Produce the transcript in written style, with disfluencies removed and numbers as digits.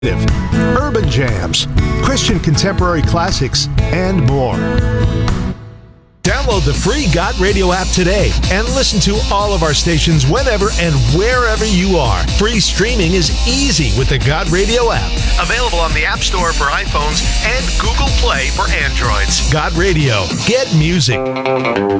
urban jams, Christian contemporary classics, and more. Download the free God Radio app today and listen to all of our stations whenever and wherever you are. Free streaming is easy with the God Radio app. Available on the App Store for iPhones and Google Play for Androids. God Radio. Get music.